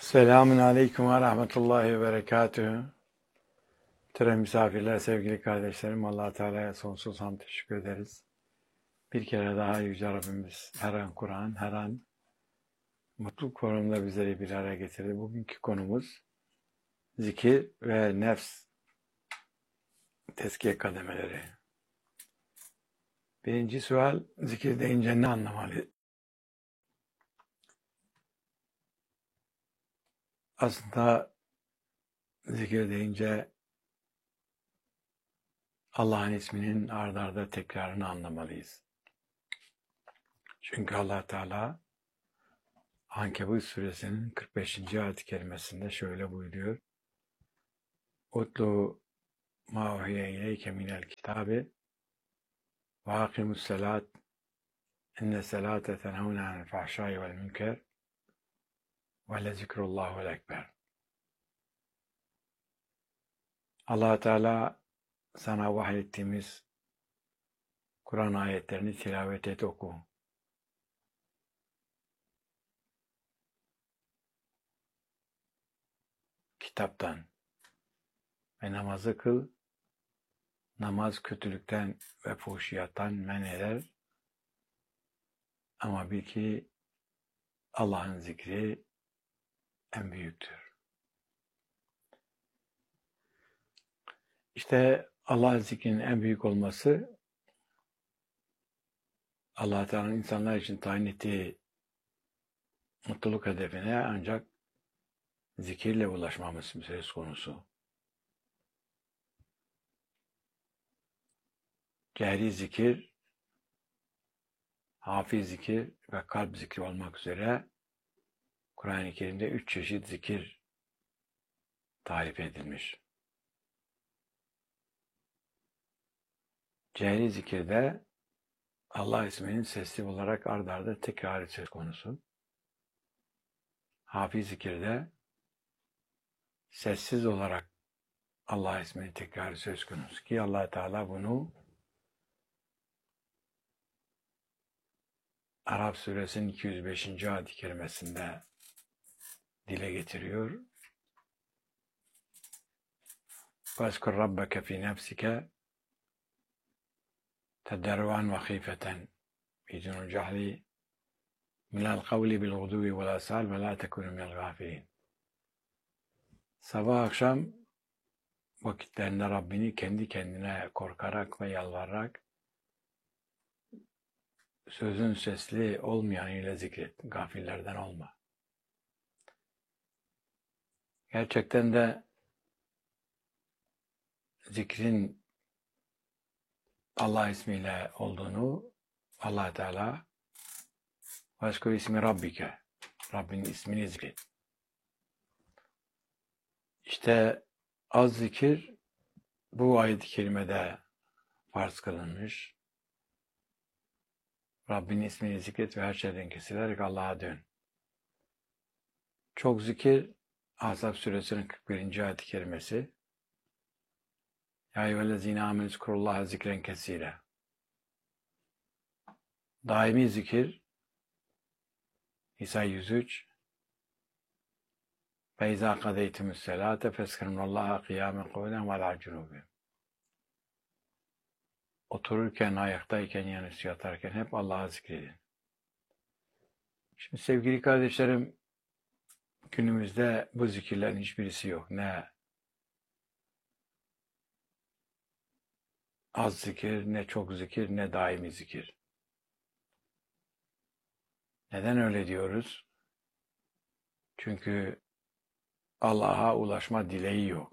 Selamun Aleyküm ve Rahmetullahi ve Berekatühü. Muhterem misafirler, sevgili kardeşlerim, Allah Teala'ya sonsuz hamd teşekkür ederiz. Bir kere daha Yüce Rabbimiz her an Kur'an, her an mutluluk konumunda bizleri bir araya getirdi. Bugünkü konumuz zikir ve nefs tezkiye kademeleri. Birinci sual, zikir deyince ne anlamalı? Aslında zikir deyince Allah'ın isminin ard arda tekrarını anlamalıyız. Çünkü Allah Teala Ankebut suresinin 45. ayet-i kerimesinde şöyle buyuruyor. Utlu ma uhiye ileyke minel kitabi ve akimus salat inne salate tenhavne anil fahşai vel münker ve le zikrullahul ekber. Allah Teala sana vahyettiğimiz Kur'an ayetlerini tilavet et, oku. Kitaptan ve namazı kıl. Namaz kötülükten ve fuhşiyattan men eder. Ama bil ki Allah'ın zikri en büyüktür. İşte Allah'ın zikrinin en büyük olması, Allah Teala'nın insanlar için tayin ettiği mutluluk hedefine ancak zikirle ulaşmamız söz konusu. Cehri zikir, hafi zikir ve kalp zikri olmak üzere Kur'an-ı Kerim'de 3 çeşit zikir tarif edilmiş. Cehri zikirde Allah isminin sesli olarak ard arda tekrarı söz konusu. Hafi zikirde sessiz olarak Allah isminin tekrarı söz konusu ki Allah Teala bunu Araf suresinin 205. ayet-i kerimesinde dile getiriyor. وَاذْكُرْ رَبَّكَ فِي نَفْسِكَ تَدَّرُّعًا وَخِيفَةً بِدُونِ الْجَهْرِ مِنَ الْقَوْلِ بِالْغُدُوِّ وَالْآصَالِ وَلَا تَكُونُوا مِنَ الْغَافِلِينَ. Sabah akşam vakitlerinde Rabbini kendi kendine korkarak ve yalvararak sözün sesli olmayanıyla zikret. Gafillerden olma. Gerçekten de zikrin Allah ismiyle olduğunu Allah Teala "Veşkur ismi Rabbike", Rabbinin ismini zikret. İşte az zikir bu ayet-i kerimede farz kılınmış. Rabbinin ismini zikret ve her şeyden kesilerek Allah'a dön. Çok zikir Ahzab suresinin 41. ayet-i kerimesi. Ya eyyühellezine amenü zkurullaha zikren kesire. Daimi zikir İsa 103. Ve izâ kadeytümüs selâte fezkurullaha kıyâmen kuvveden ve alâ cunûbihim. Otururken, ayaktayken, yanüstü yatarken hep Allah'ı zikredin. Şimdi sevgili kardeşlerim, günümüzde bu zikirlerin hiçbirisi yok. Ne az zikir, ne çok zikir, ne daimi zikir. Neden öyle diyoruz? Çünkü Allah'a ulaşma dileği yok.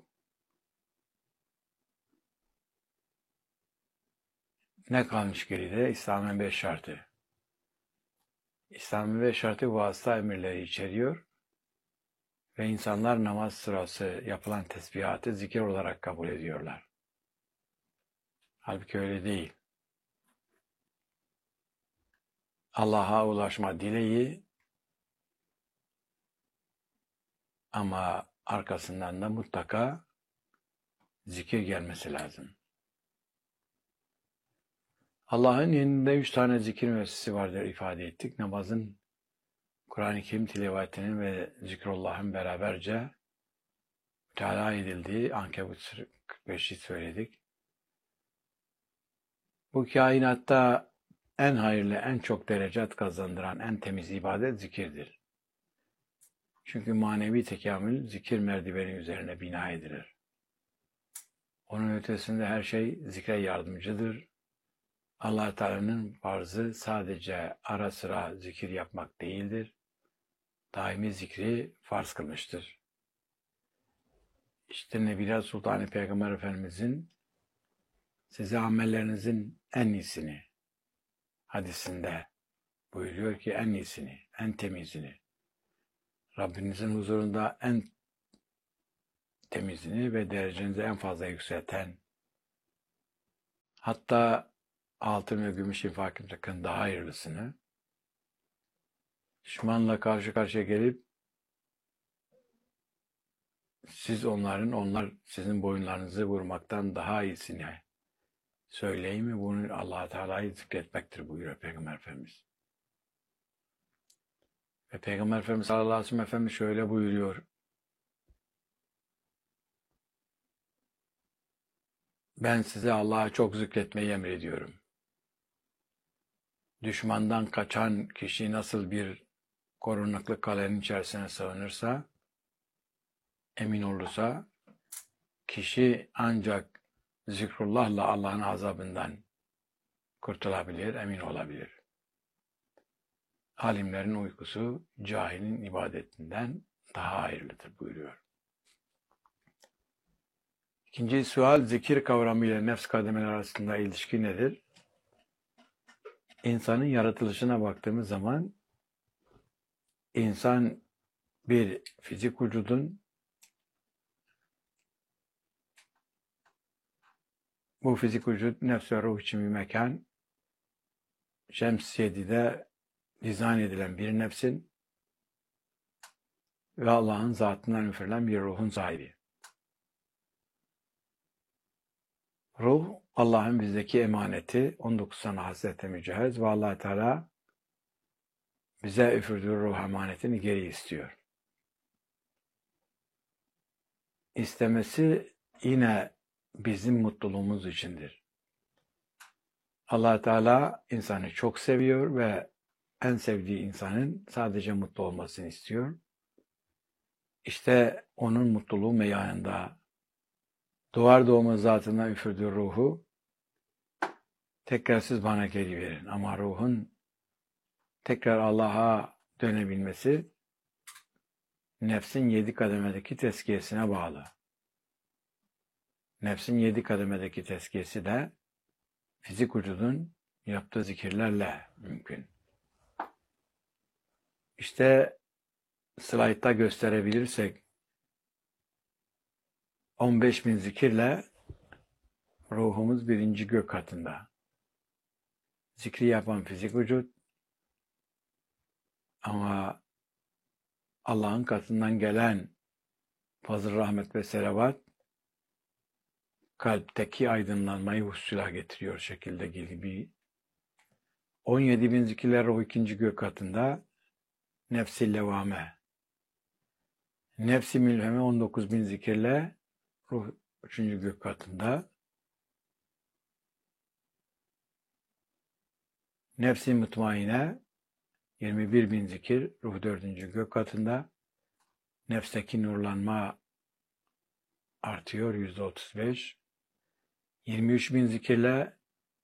Ne kalmış geride? İslam'ın 5 şartı. İslam'ın 5 şartı vasıta emirleri içeriyor ve insanlar namaz sırası yapılan tesbihatı zikir olarak kabul ediyorlar. Halbuki öyle değil. Allah'a ulaşma dileği ama arkasından da mutlaka zikir gelmesi lazım. Allah'ın yanında 3 tane zikir müessesi vardır ifade ettik. Namazın Kur'an-ı Kerim tilavetinin ve zikrullahın beraberce mütalaa edildiği Ankebut 45'i söyledik. Bu kainatta en hayırlı, en çok derecat kazandıran, en temiz ibadet zikirdir. Çünkü manevi tekamül zikir merdiveni üzerine bina edilir. Onun ötesinde her şey zikre yardımcıdır. Allah Teala'nın farzı sadece ara sıra zikir yapmak değildir. Daimi zikri farz kılmıştır. İşte Nebiler Sultanı Peygamber Efendimizin size amellerinizin en iyisini hadisinde buyuruyor ki en iyisini, en temizini, Rabbinizin huzurunda en temizini ve derecenizi en fazla yükselten, hatta altın ve gümüş infak etmekten daha hayırlısını, düşmanla karşı karşıya gelip onlar sizin boyunlarınızı vurmaktan daha iyisini söyleyeyim mi? Bunu Allah Teala'yı zikretmektir buyuruyor Peygamber Efendimiz. Ve Peygamber Efendimiz sallallahu aleyhi ve sellem Efendimiz şöyle buyuruyor. Ben size Allah'a çok zikretmeyi emrediyorum. Düşmandan kaçan kişi nasıl bir korunaklı kalenin içerisine sığınırsa, emin olursa, kişi ancak zikrullahla Allah'ın azabından kurtulabilir, emin olabilir. Alimlerin uykusu cahilin ibadetinden daha hayırlıdır buyuruyor. İkinci sual, zikir kavramı ile nefs kademeleri arasında ilişki nedir? İnsanın yaratılışına baktığımız zaman insan bir fizik vücudun, bu fizik vücut nefs ve ruh için bir mekan, Şems 7'de dizayn edilen bir nefsin ve Allah'ın zatından üfürülen bir ruhun sahibi. Ruh, Allah'ın bizdeki emaneti, 19 tane hasrete mücehhez ve Allah Teala bize üfürdüğü ruh emanetini geri istiyor. İstemesi yine bizim mutluluğumuz içindir. Allah Teala insanı çok seviyor ve en sevdiği insanın sadece mutlu olmasını istiyor. İşte onun mutluluğu meyanında doğar doğmaz zatına üfürdüğü ruhu tekrar siz bana geri verin. Ama ruhun tekrar Allah'a dönebilmesi nefsin 7 kademedeki tezkiyesine bağlı. Nefsin 7 kademedeki tezkiyesi de fizik vücudun yaptığı zikirlerle mümkün. İşte slaytta gösterebilirsek 15.000 zikirle ruhumuz 1. gök katında. Zikri yapan fizik vücut ama Allah'ın katından gelen fazl-ı rahmet ve selavat kalpteki aydınlanmayı husula getiriyor şekilde gibi. 17.000 zikirler ruh 2. gök katında, nefs-i levame. Nefs-i mülheme 19.000 zikirle ruh 3. gök katında. Nefs-i mutmaine 21.000 zikir ruh 4. gök katında. Nefsteki nurlanma artıyor %35. 23.000 zikirle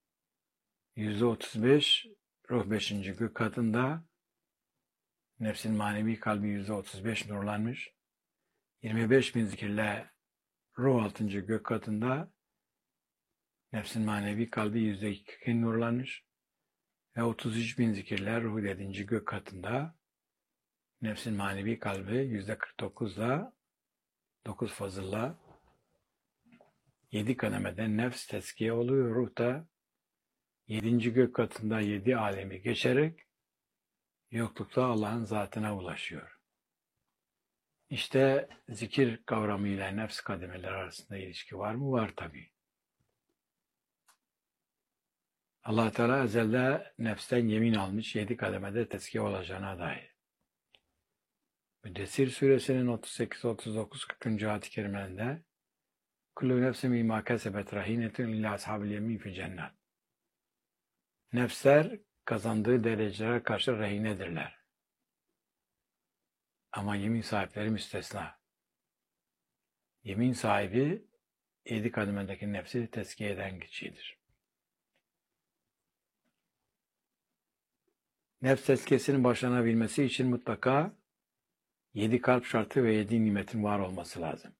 %35 ruh 5. gök katında. Nefsin manevi kalbi %35 nurlanmış. 25.000 zikirle ruh 6. gök katında. Nefsin manevi kalbi %2 nurlanmış. Ve 33.000 zikirle ruh 7. gök katında. Nefsin manevi kalbi %49'la 9 fazılla 7 kademeden nefs teskiye oluyor. Ruh da 7. gök katında 7 alemi geçerek yoklukta Allah'ın zatına ulaşıyor. İşte zikir kavramıyla nefs kademeleri arasında ilişki var mı? Var tabii. Allah Teala ezelde nefsten yemin almış 7 kademede teskiye olacağına dair. Müddessir suresinin 38, 39, 40. ayet-i kerimelerinde kullu nefsin bimâ kesebet rahînetun illâ ashabil yemîn fi cennet. Nefsler kazandığı derecelere karşı rehinedirler. Ama yemin sahipleri müstesna. Yemin sahibi 7 kademedeki nefsi tezkiye eden kişidir. Nefs tezkiyesinin başlanabilmesi için mutlaka 7 kalp şartı ve 7 nimetin var olması lazım.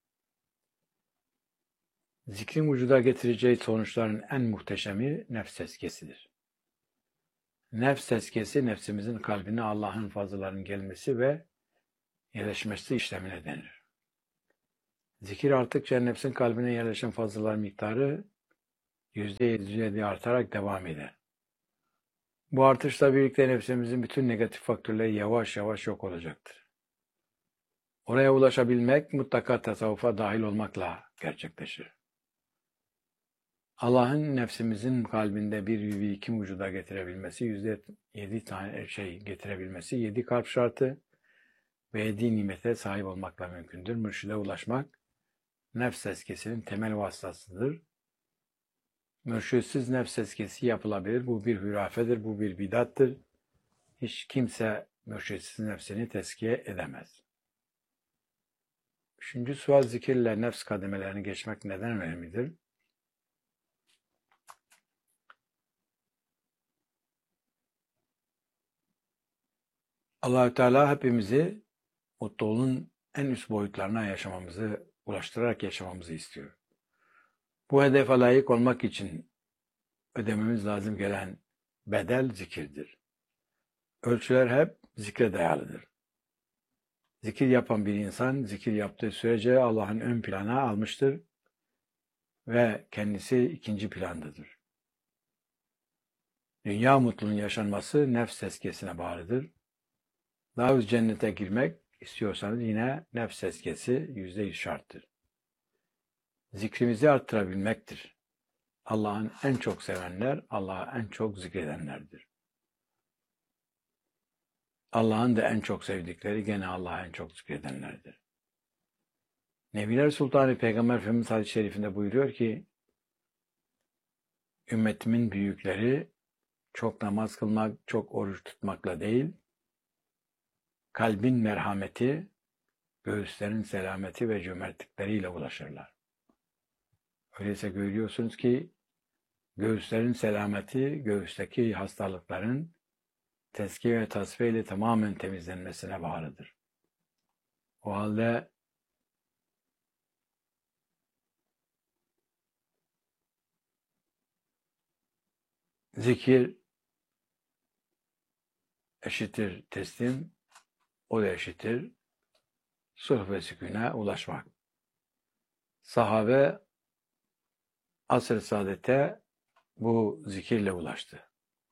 Zikrin vücuda getireceği sonuçların en muhteşemi nefs tezkiyesidir. Nefs tezkiyesi, nefsimizin kalbine Allah'ın fazlalarının gelmesi ve yerleşmesi işlemine denir. Zikir arttıkça nefsin kalbine yerleşen fazlalar miktarı %7 artarak devam eder. Bu artışla birlikte nefsimizin bütün negatif faktörleri yavaş yavaş yok olacaktır. Oraya ulaşabilmek mutlaka tasavvufa dahil olmakla gerçekleşir. Allah'ın nefsimizin kalbinde bir iki vücuda getirebilmesi, %7 tane getirebilmesi, 7 kalp şartı ve 7 nimete sahip olmakla mümkündür. Mürşide ulaşmak, nefs tezkiyesinin temel vasıtasıdır. Mürşitsiz nefs tezkiyesi yapılabilir. Bu bir hürafedir, bu bir bidattır. Hiç kimse mürşitsiz nefsini tezkiye edemez. 3. sual, zikirle nefs kademelerini geçmek neden önemlidir? Allah-u Teala hepimizi mutluluğun en üst boyutlarına ulaştırarak yaşamamızı istiyor. Bu hedefe layık olmak için ödememiz lazım gelen bedel zikirdir. Ölçüler hep zikre dayalıdır. Zikir yapan bir insan, zikir yaptığı sürece Allah'ın ön plana almıştır ve kendisi ikinci plandadır. Dünya mutluluğunun yaşanması nefs tezkiyesine bağlıdır. Daha üst cennete girmek istiyorsanız yine nefs tezkiyesi %100 şarttır. Zikrimizi arttırabilmektir. Allah'ın en çok sevenler, Allah'ı en çok zikredenlerdir. Allah'ın da en çok sevdikleri gene Allah'ı en çok zikredenlerdir. Nebiler Sultanı Peygamber Efendimiz hadis-i şerifinde buyuruyor ki, ümmetimin büyükleri çok namaz kılmak, çok oruç tutmakla değil, kalbin merhameti, göğüslerin selameti ve cömertlikleriyle ulaşırlar. Öyleyse görüyorsunuz ki göğüslerin selameti, göğüsteki hastalıkların tezkiye ve tasfiye ile tamamen temizlenmesine bağlıdır. O halde zikir eşittir teslim, o da eşittir sulh ve sükûne ulaşmak. Sahabe asr-ı saadete bu zikirle ulaştı.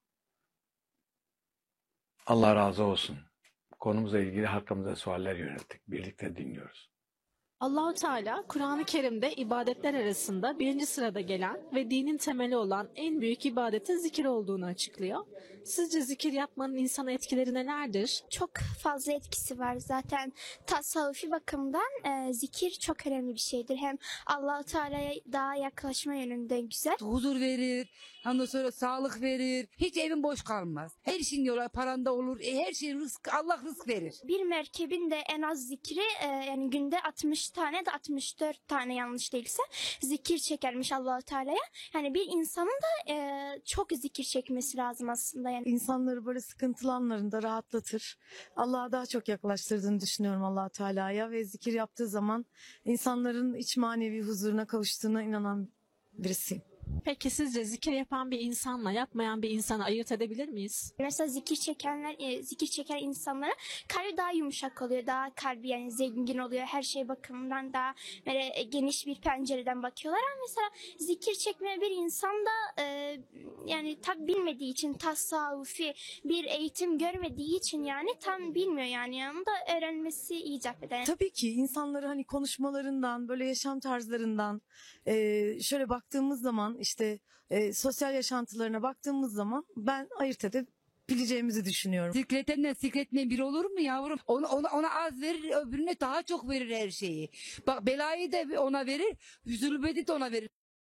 Allah razı olsun. Konumuzla ilgili halkımıza sualler yönelttik. Birlikte dinliyoruz. Allah-u Teala Kur'an-ı Kerim'de ibadetler arasında 1. sırada gelen ve dinin temeli olan en büyük ibadetin zikir olduğunu açıklıyor. Sizce zikir yapmanın insana etkileri nelerdir? Çok fazla etkisi var. Zaten tasavvufi bakımdan zikir çok önemli bir şeydir. Hem Allah-u Teala'ya daha yaklaşma yönünde güzel. Huzur verir, ondan sonra sağlık verir. Hiç evin boş kalmaz. Her işin yola paranda olur. Her şey rızk, Allah rızk verir. Bir merkebin de en az zikri yani günde 60 tane de 64 tane yanlış değilse zikir çekermiş Allah-u Teala'ya. Yani bir insanın da çok zikir çekmesi lazım aslında. Yani. İnsanları böyle sıkıntılı anlarında rahatlatır. Allah'a daha çok yaklaştırdığını düşünüyorum Allah Teala'ya ve zikir yaptığı zaman insanların iç manevi huzuruna kavuştuğuna inanan birisiyim. Peki sizce zikir yapan bir insanla yapmayan bir insanı ayırt edebilir miyiz? Mesela zikir çeken insanlara kalbi daha yumuşak oluyor. Daha kalbi yani zengin oluyor. Her şey bakımından daha böyle geniş bir pencereden bakıyorlar. Ama mesela zikir çekmeyen bir insan da yani tabi bilmediği için tasavvufi bir eğitim görmediği için yani tam bilmiyor yani yanında öğrenmesi icap eder. Tabii ki insanları hani konuşmalarından, böyle yaşam tarzlarından şöyle baktığımız zaman işte sosyal yaşantılarına baktığımız zaman ben ayırt bileceğimizi düşünüyorum. Sikletenle sikletmeyen bir olur mu yavrum? Ona az verir, öbürüne daha çok verir her şeyi. Bak belayı da ona verir, zulmeti de ona verir.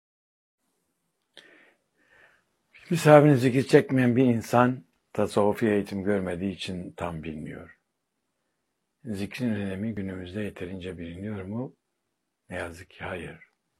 Bir sahibine zikir çekmeyen bir insan tasavvufi eğitim görmediği için tam bilmiyor. Zikrin önemi günümüzde yeterince biliniyor mu? Ne yazık ki hayır.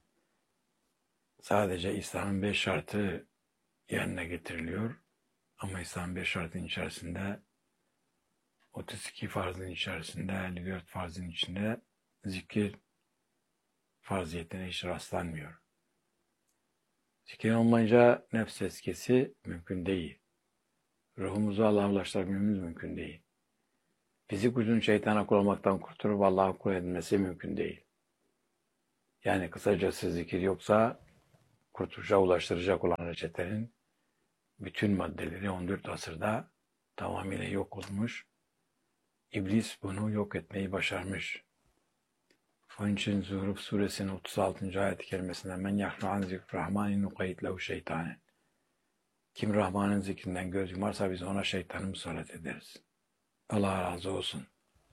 Sadece İslam'ın 5 şartı yerine getiriliyor. Ama İslam'ın 5 şartın içerisinde 32 farzın içerisinde 54 farzın içinde zikir farziyetine hiç rastlanmıyor. Zikir olmayınca nefs tezkiyesi mümkün değil. Ruhumuzu Allah'a ulaştırabilmemiz mümkün değil. Fizik gücünün şeytana kul olmaktan kurtulup Allah'a kul edilmesi mümkün değil. Yani kısacası zikir yoksa kurtuluşa ulaştıracak olan reçetenin bütün maddeleri 14 asırda tamamıyla yok olmuş. İblis bunu yok etmeyi başarmış. Onun için Zuhruf suresinin 36. ayet-i kerimesinde men yahru an zikrahmani nukayyid lehu şeytanen. Kim Rahman'ın zikrinden göz yumarsa biz ona şeytanı musallat ederiz. Allah razı olsun.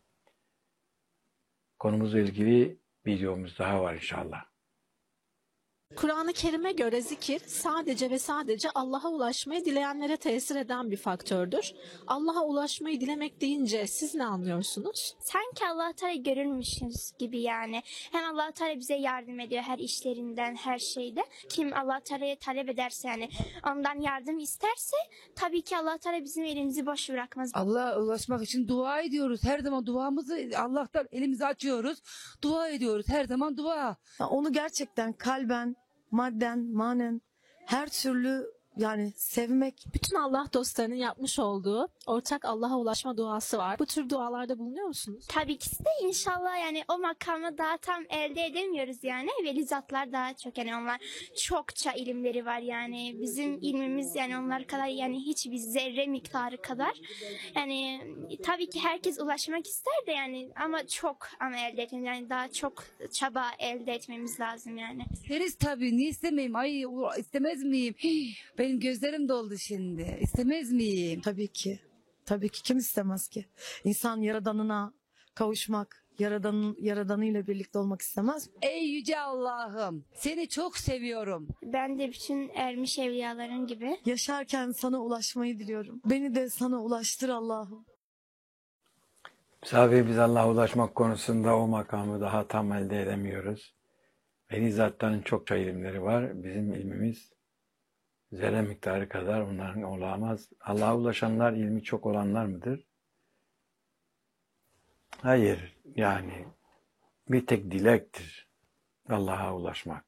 Konumuzla ilgili videomuz daha var inşallah. Kur'an-ı Kerim'e göre zikir sadece ve sadece Allah'a ulaşmayı dileyenlere tesir eden bir faktördür. Allah'a ulaşmayı dilemek deyince siz ne anlıyorsunuz? Sanki Allah Teala görülmüşüz gibi yani. Hem Allah Teala bize yardım ediyor her işlerinden, her şeyde. Kim Allah Teala'ya talep ederse yani ondan yardım isterse tabii ki Allah Teala bizim elimizi boş bırakmaz. Allah'a ulaşmak için dua ediyoruz. Her zaman duamızı Allah'tan elimizi açıyoruz. Dua ediyoruz. Her zaman dua. Onu gerçekten kalben, madden, manen her türlü yani sevmek. Bütün Allah dostlarının yapmış olduğu ortak Allah'a ulaşma duası var. Bu tür dualarda bulunuyor musunuz? Tabii ki de inşallah yani o makamı daha tam elde edemiyoruz yani. Veli zatlar daha çok yani onlar çokça ilimleri var yani. Bizim ilmimiz yani onlar kadar yani hiçbir zerre miktarı kadar. Yani tabii ki herkes ulaşmak ister de yani ama elde etmemiz yani daha çok çaba elde etmemiz lazım yani. İsteriz tabii. Niye istemeyeyim? Ay istemez miyim? Benim gözlerim doldu şimdi. İstemez miyim? Tabii ki. Tabii ki kim istemez ki? İnsan yaradanına kavuşmak, yaradanıyla birlikte olmak istemez. Ey yüce Allah'ım, seni çok seviyorum. Ben de bütün ermiş evliyaların gibi. Yaşarken sana ulaşmayı diliyorum. Beni de sana ulaştır Allah'ım. Sahi biz Allah'a ulaşmak konusunda o makamı daha tam elde edemiyoruz. Veli zatların çokça ilimleri var. Bizim ilmimiz zerre miktarı kadar onların olamaz. Allah'a ulaşanlar ilmi çok olanlar mıdır? Hayır. Yani bir tek dilektir Allah'a ulaşmak.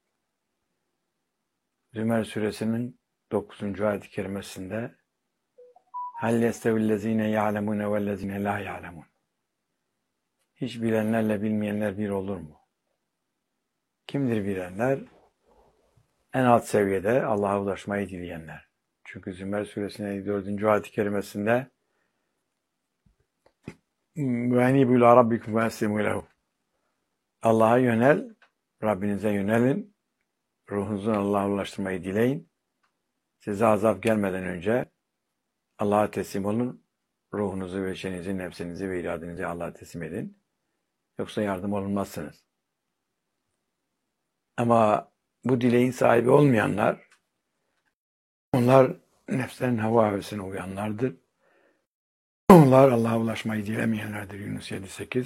Zümer suresinin 9. ayet-i kerimesinde hal yestevillezine ya'lemune vellezine la ya'lemun. Hiç bilenlerle bilmeyenler bir olur mu? Kimdir bilenler? En alt seviyede Allah'a ulaşmayı dileyenler. Çünkü Zümer suresinin 4. ayet-i kerimesinde وَاَنِبُ لَا رَبِّكُمْ وَاَسْلِمُوا لَهُ Allah'a yönel, Rabbinize yönelin, ruhunuzun Allah'a ulaştırmayı dileyin. Size azap gelmeden önce Allah'a teslim olun, ruhunuzu ve şeyinizi, nefsinizi ve iradenizi Allah'a teslim edin. Yoksa yardım olunmazsınız. Ama bu dileğin sahibi olmayanlar, onlar nefslerin hava hevesine uyanlardır. Onlar Allah'a ulaşmayı dilemeyenlerdir. Yunus 7-8.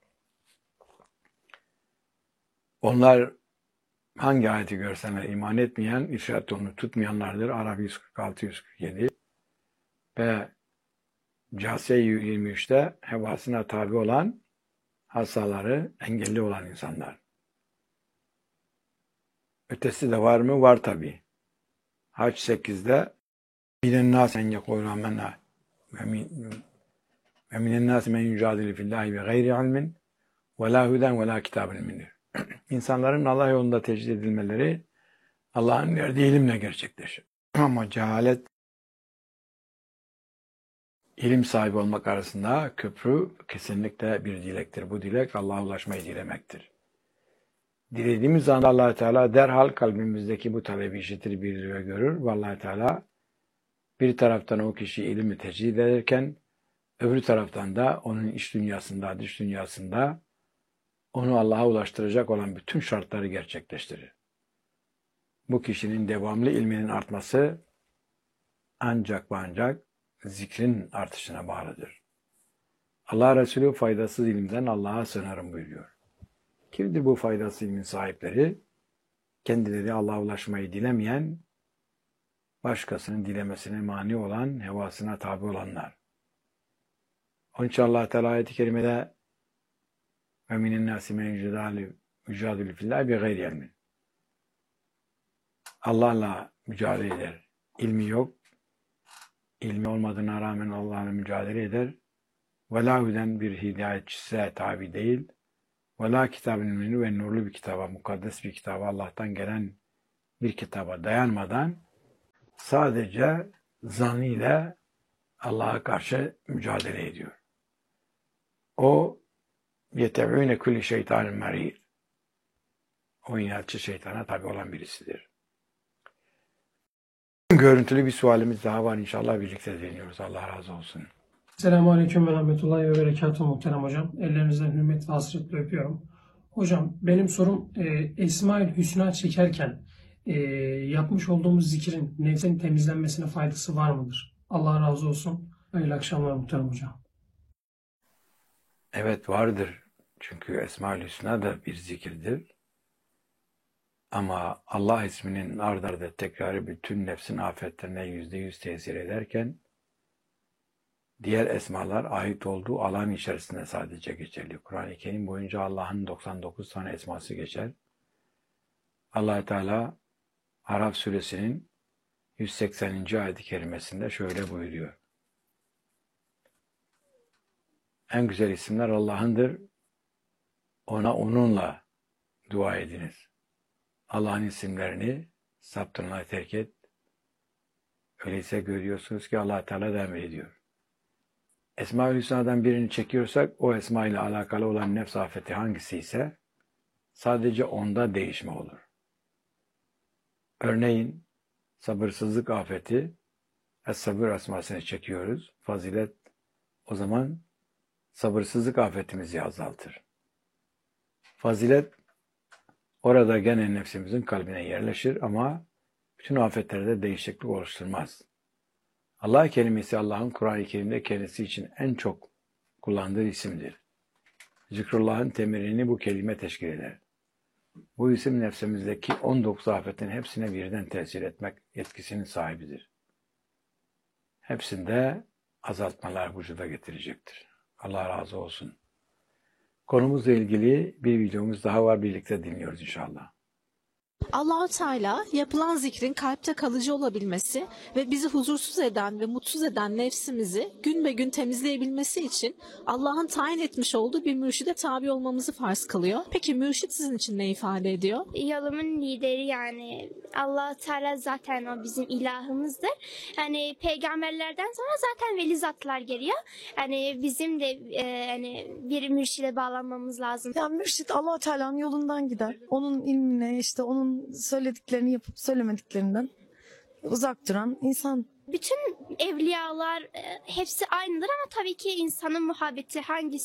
Onlar hangi ayeti görseler iman etmeyen, irşad yolunu tutmayanlardır. Arap 146-147 ve Câsiye 23'te hevasına tabi olan, hastaları engelli olan insanlar. Ötesi de var mı? Var tabi. Hac 8'de minen nâs en yekûlû amennâ ve minen nâs men yücâdilü fillâhi ve gayri ilmin ve lâ huden ve lâ kitâbın minir. İnsanların Allah yolunda tecrid edilmeleri Allah'ın verdiği ilimle gerçekleşir. Ama cehalet, ilim sahibi olmak arasında köprü kesinlikle bir dilektir. Bu dilek Allah'a ulaşmayı dilemektir. Dilediğimiz anda Allah-u Teala derhal kalbimizdeki bu talebi işitir, bilir ve görür. Ve Allah-u Teala Bir taraftan o kişi ilmi tecrid ederken, öbür taraftan da onun iç dünyasında, dış dünyasında onu Allah'a ulaştıracak olan bütün şartları gerçekleştirir. Bu kişinin devamlı ilminin artması ancak ve ancak zikrin artışına bağlıdır. Allah Resulü faydasız ilimden Allah'a sığınırım buyuruyor. Kimdir bu faydasız ilmin sahipleri? Kendileri Allah'a ulaşmayı dilemeyen, başkasının dilemesine mani olan, hevasına tabi olanlar. Onun için Allah Teala ayet-i kerimede ve minen nâsi men yücadilü fillâhi bi gayri ilmin. Allah'la mücadele eder. İlmi yok. İlmi olmadığına rağmen Allah'la mücadele eder. Vela huden bir hidayetçisine tabi değil. Vela kitabın ümini ve nurlu bir kitaba, mukaddes bir kitaba, Allah'tan gelen bir kitaba dayanmadan sadece zannıyla Allah'a karşı mücadele ediyor. O yetebûne kulli şeytanın merid. O inatçı şeytana tabi olan birisidir. Görüntülü bir sualimiz daha var. İnşallah birlikte dinliyoruz. Allah razı olsun. Selamünaleyküm ve rahmetullahi ve berekatuhu muhterem hocam. Ellerinizden hürmet ve hasretle öpüyorum. Hocam benim sorum Esma-ül Hüsna çekerken yapmış olduğumuz zikrin nefsin temizlenmesine faydası var mıdır? Allah razı olsun. Hayırlı akşamlar muhterem hocam. Evet vardır. Çünkü Esma-ül Hüsna da bir zikirdir. Ama Allah isminin ard arda tekrarı bütün nefsin afetlerine %100 tesir ederken diğer esmalar ait olduğu alan içerisinde sadece geçerli. Kur'an-ı Kerim boyunca Allah'ın 99 tane esması geçer. Allah Teala Araf suresinin 180. ayet-i kerimesinde şöyle buyuruyor. En güzel isimler Allah'ındır. Onunla dua ediniz. Allah'ın isimlerini saptırmayı terk et. Öyleyse görüyorsunuz ki Allah Teala devam ediyor. Esma-ül Hüsna'dan birini çekiyorsak o esma ile alakalı olan nefs afeti hangisi ise sadece onda değişme olur. Örneğin sabırsızlık afeti Es-Sabır esmasını çekiyoruz. Fazilet o zaman sabırsızlık afetimizi azaltır. Fazilet orada gene nefsimizin kalbine yerleşir ama bütün afetlerde değişiklik oluşturmaz. Allah kelimesi Allah'ın Kur'an-ı Kerim'de kendisi için en çok kullandığı isimdir. Zikrullah'ın temelini bu kelime teşkil eder. Bu isim nefsimizdeki 19 afetin hepsine birden tesir etmek yetkisinin sahibidir. Hepsinde azaltmalar vücuda getirecektir. Allah razı olsun. Konumuzla ilgili bir videomuz daha var. Birlikte dinliyoruz inşallah. Allah-u Teala yapılan zikrin kalpte kalıcı olabilmesi ve bizi huzursuz eden ve mutsuz eden nefsimizi gün be gün temizleyebilmesi için Allah'ın tayin etmiş olduğu bir mürşide tabi olmamızı farz kılıyor. Peki mürşit sizin için ne ifade ediyor? Yolumun lideri yani Allah Teala zaten o bizim ilahımızdır. Yani peygamberlerden sonra zaten veli zatlar geliyor. Yani bizim de yani bir mürşide bağlanmamız lazım. Yani mürşit Allah Teala'nın yolundan gider. Onun ilmine işte onun söylediklerini yapıp söylemediklerinden uzak duran insan. Bütün evliyalar hepsi aynıdır ama tabii ki insanın muhabbeti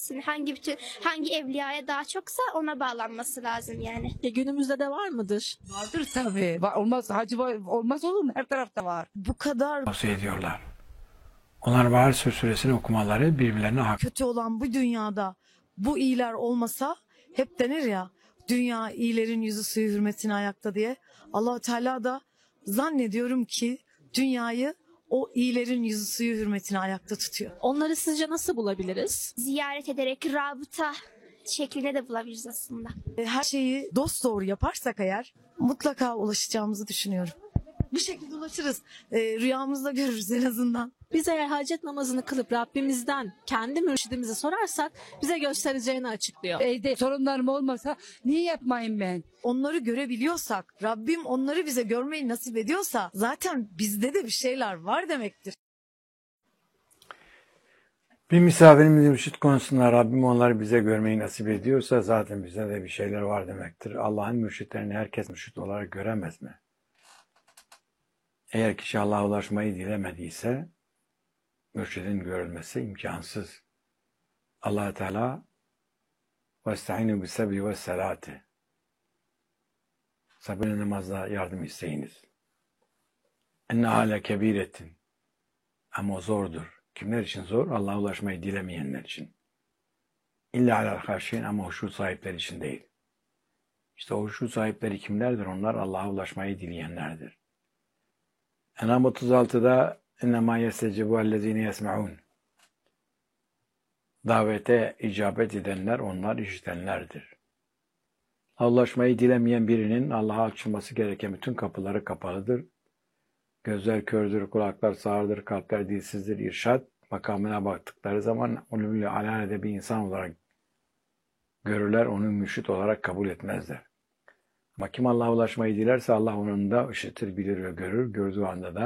hangi evliyaya daha çoksa ona bağlanması lazım yani. Günümüzde de var mıdır? Vardır tabii. Olmaz, hacı var, olmaz olur mu? Her tarafta var. Bu kadar Tavsiye ediyorlar. Onlar Var suresini okumaları birbirlerine hak. kötü olan bu dünyada bu iyiler olmasa hep denir ya dünya iyilerin yüzü suyu hürmetine ayakta diye. Allah Teala da zannediyorum ki dünyayı o iyilerin yüzü suyu hürmetine ayakta tutuyor. Onları sizce nasıl bulabiliriz? Ziyaret ederek rabıta şeklinde de bulabiliriz aslında. Her şeyi dosdoğru yaparsak eğer mutlaka ulaşacağımızı düşünüyorum. Bir şekilde ulaşırız. Rüyamızda görürüz en azından. Biz eğer hacet namazını kılıp Rabbimizden kendi mürşidimizi sorarsak bize göstereceğini açıklıyor. Evde sorunlarım olmasa niye yapmayayım ben? Onları görebiliyorsak, Rabbim onları bize görmeyi nasip ediyorsa zaten bizde de bir şeyler var demektir. Bir misafirimiz mürşit konusunda Rabbim onları bize görmeyi nasip ediyorsa zaten bizde de bir şeyler var demektir. Allah'ın mürşitlerini herkes mürşit olarak göremez mi? Eğer kişi Allah'a ulaşmayı dilemediyse mürşidin görülmesi imkansız. Allah Teala وَاسْتَعِنُوا بِالسَّبْرِ وَالسَّلَاتِ sabırla namazla yardım isteyiniz. اَنَّهَا لَكَب۪يرَةٍ ama o zordur. Kimler için zor? Allah'a ulaşmayı dilemeyenler için. İlla alel haşin ama huşu sahipleri için değil. İşte o huşu sahipleri kimlerdir? Onlar Allah'a ulaşmayı dileyenlerdir. En'am 36'da اِنَّمَا يَسْتَجِبُوا الَّذ۪ينَ يَسْمَعُونَ davete icabet edenler, onlar işitenlerdir. Ulaşmayı dilemeyen birinin Allah'a açılması gereken bütün kapıları kapalıdır. Gözler kördür, kulaklar sağırdır, kalpler dilsizdir. İrşad makamına baktıkları zaman onu alanede bir insan olarak görürler, onu mürşit olarak kabul etmezler. Ama kim Allah'a ulaşmayı dilerse Allah onun da işitir, bilir ve görür. Gördüğü anda da